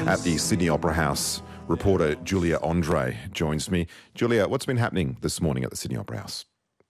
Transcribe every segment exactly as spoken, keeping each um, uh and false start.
At the Sydney Opera House, reporter Julia Andre joins me. Julia, what's been happening this morning at the Sydney Opera House?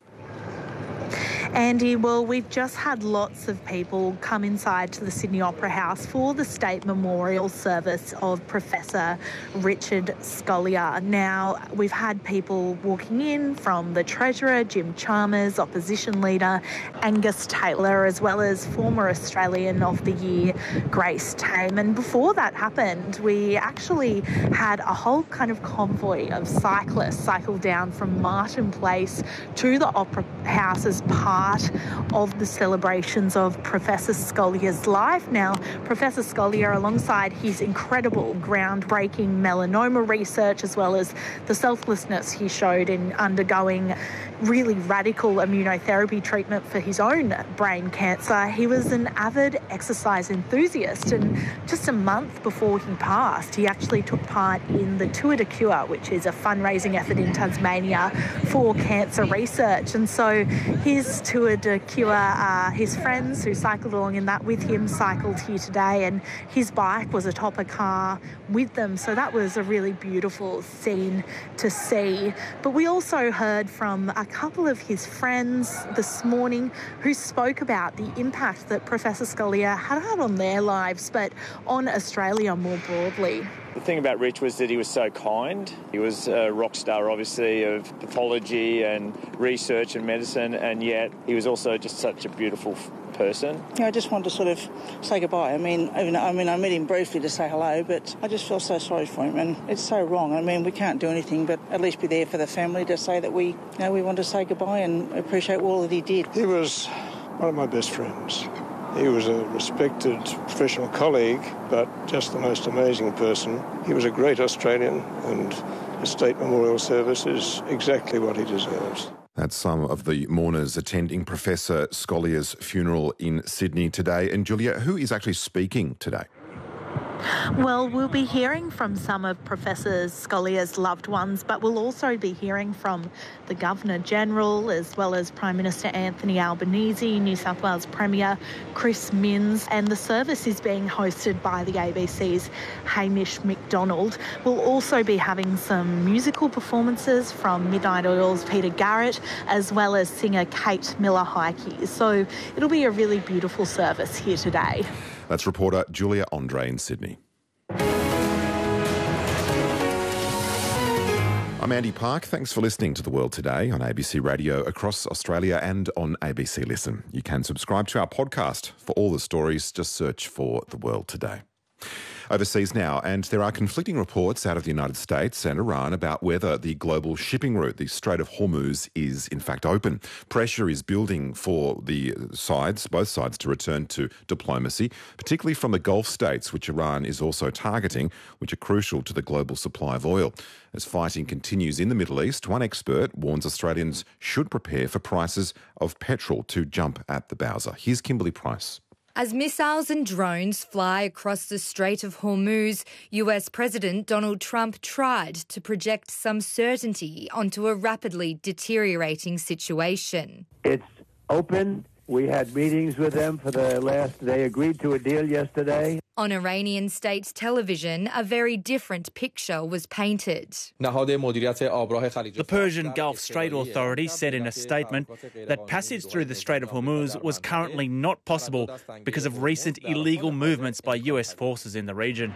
Andy, well, we've just had lots of people come inside to the Sydney Opera House for the state memorial service of Professor Richard Scolyer. Now, we've had people walking in from the Treasurer, Jim Chalmers, Opposition Leader Angus Taylor, as well as former Australian of the Year Grace Tame. And before that happened, we actually had a whole kind of convoy of cyclists cycle down from Martin Place to the Opera House as part of the celebrations of Professor Scolyer's life. Now, Professor Scolyer, alongside his incredible groundbreaking melanoma research, as well as the selflessness he showed in undergoing really radical immunotherapy treatment for his own brain cancer, he was an avid exercise enthusiast. And just a month before he passed, he actually took part in the Tour de Cure, which is a fundraising effort in Tasmania for cancer research. And so his Tour de Cure, uh, his friends who cycled along in that with him cycled here today, and his bike was atop a car with them. So that was a really beautiful scene to see. But we also heard from a couple of his friends this morning who spoke about the impact that Professor Scolyer had had on their lives, but on Australia more broadly. The thing about Rich was that he was so kind. He was a rock star, obviously, of pathology and research and medicine, and yet he was also just such a beautiful person. Yeah, I just wanted to sort of say goodbye. I mean, even, I mean, I met him briefly to say hello, but I just feel so sorry for him, and it's so wrong. I mean, we can't do anything but at least be there for the family to say that we, you know, we want to say goodbye and appreciate all that he did. He was one of my best friends. He was a respected professional colleague, but just the most amazing person. He was a great Australian, and the State Memorial Service is exactly what he deserves. That's some of the mourners attending Professor Scolyer's funeral in Sydney today. And Julia, who is actually speaking today? Well, we'll be hearing from some of Professor Scolyer's loved ones, but we'll also be hearing from the Governor-General, as well as Prime Minister Anthony Albanese, New South Wales Premier Chris Minns, and the service is being hosted by the A B C's Hamish McDonald. We'll also be having some musical performances from Midnight Oil's Peter Garrett, as well as singer Kate Miller-Heidke. So it'll be a really beautiful service here today. That's reporter Julia Andre in Sydney. I'm Andy Park. Thanks for listening to The World Today on A B C Radio across Australia and on A B C Listen. You can subscribe to our podcast for all the stories. Just search for The World Today. Overseas now, and there are conflicting reports out of the United States and Iran about whether the global shipping route, the Strait of Hormuz, is in fact open. Pressure is building for the sides, both sides, to return to diplomacy, particularly from the Gulf states, which Iran is also targeting, which are crucial to the global supply of oil. As fighting continues in the Middle East, one expert warns Australians should prepare for prices of petrol to jump at the bowser. Here's Kimberly Price. As missiles and drones fly across the Strait of Hormuz, U S President Donald Trump tried to project some certainty onto a rapidly deteriorating situation. It's open. We had meetings with them for the last, they agreed to a deal yesterday. On Iranian state television, a very different picture was painted. The Persian Gulf Strait Authority said in a statement that passage through the Strait of Hormuz was currently not possible because of recent illegal movements by U S forces in the region.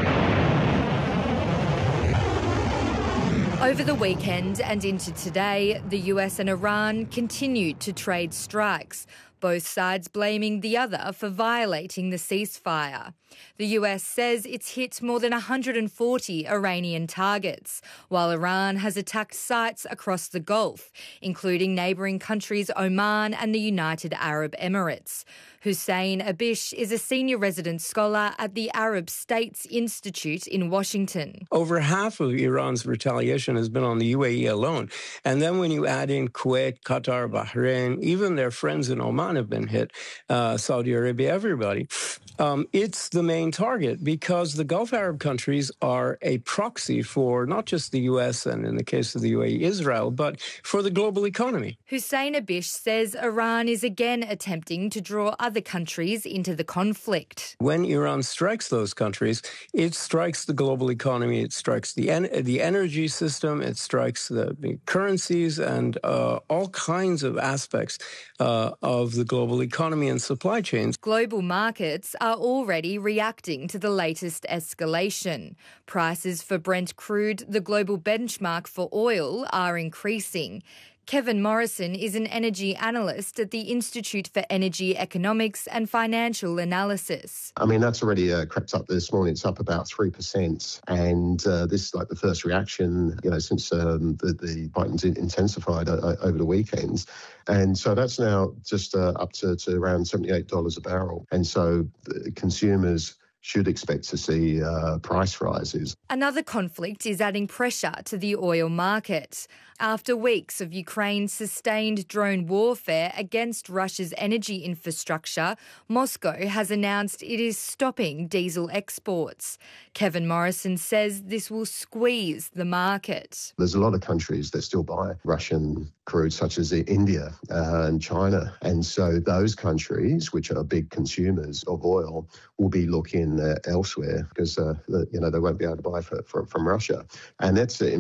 Over the weekend and into today, the U S and Iran continued to trade strikes, both sides blaming the other for violating the ceasefire. The U S says it's hit more than one hundred forty Iranian targets, while Iran has attacked sites across the Gulf, including neighbouring countries Oman and the United Arab Emirates. Hussein Abish is a senior resident scholar at the Arab States Institute in Washington. Over half of Iran's retaliation has been on the U A E alone. And then when you add in Kuwait, Qatar, Bahrain, even their friends in Oman, Iran have been hit, uh, Saudi Arabia, everybody. Um, it's the main target because the Gulf Arab countries are a proxy for not just the U S and, in the case of the U A E, Israel, but for the global economy. Hussein Abish says Iran is again attempting to draw other countries into the conflict. When Iran strikes those countries, it strikes the global economy, it strikes the en- the energy system, it strikes the, the currencies and uh, all kinds of aspects uh, of the global economy and supply chains. Global markets are already reacting to the latest escalation. Prices for Brent crude, the global benchmark for oil, are increasing. Kevin Morrison is an energy analyst at the Institute for Energy Economics and Financial Analysis. I mean, that's already uh, crept up this morning. It's up about three percent. And uh, this is like the first reaction, you know, since um, the, the Biden's intensified uh, over the weekends. And so that's now just uh, up to, to around seventy-eight dollars a barrel. And so the consumers should expect to see uh, price rises. Another conflict is adding pressure to the oil market. After weeks of Ukraine's sustained drone warfare against Russia's energy infrastructure, Moscow has announced it is stopping diesel exports. Kevin Morrison says this will squeeze the market. There's a lot of countries that still buy Russian crude, such as India uh, and China. And so those countries, which are big consumers of oil, will be looking uh, elsewhere because uh, you know they won't be able to buy for, for, from Russia. And that's